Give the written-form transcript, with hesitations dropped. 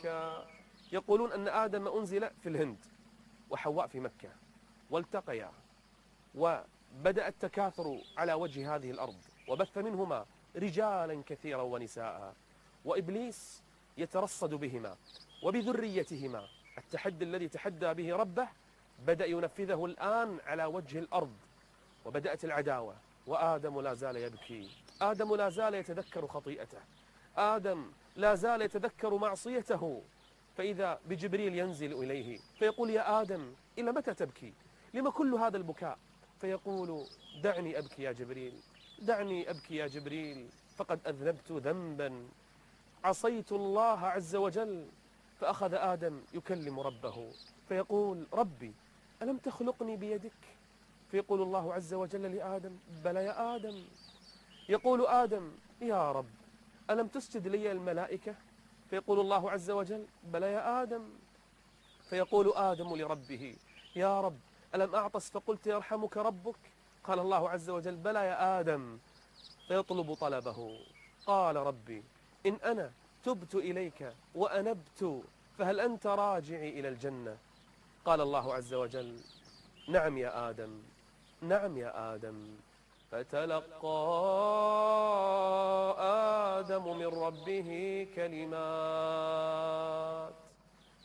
يقولون أن آدم أنزل في الهند وحواء في مكة، والتقيا وبدأ التكاثر على وجه هذه الأرض، وبث منهما رجالا كثيرا ونساء، وإبليس يترصد بهما وبذريتهما. التحدي الذي تحدى به ربه بدأ ينفذه الآن على وجه الأرض، وبدأت العداوة، وآدم لا زال يبكي، آدم لا زال يتذكر خطيئته، آدم لا زال يتذكر معصيته. فإذا بجبريل ينزل إليه فيقول: يا آدم إلى متى تبكي؟ لما كل هذا البكاء؟ فيقول: دعني أبكي يا جبريل، دعني أبكي يا جبريل، فقد أذنبت ذنبا، عصيت الله عز وجل. فأخذ آدم يكلم ربه فيقول: ربي ألم تخلقني بيدك؟ فيقول الله عز وجل لآدم: بلى يا آدم. يقول آدم: يا رب ألم تسجد لي الملائكة؟ فيقول الله عز وجل: بلى يا آدم. فيقول آدم لربه: يا رب ألم أعطس فقلت يرحمك ربك؟ قال الله عز وجل: بلى يا آدم. فيطلب طلبه، قال: ربي إن أنا تبت إليك وأنبت فهل أنت راجعي إلى الجنة؟ قال الله عز وجل: نعم يا آدم، نعم يا آدم. فتلقى آدم من ربه كلمات